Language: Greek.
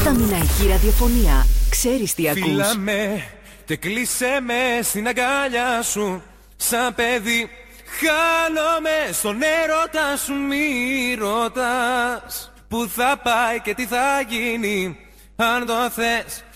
Σταμιναϊκή ραδιοφωνία. Ξέρεις τι ακούς. Φίλα με και κλείσε με στην αγκάλια σου. Σαν παιδί χάνομαι στον έρωτα σου. Μη ρωτάς που θα πάει και τι θα γίνει. Αν το θες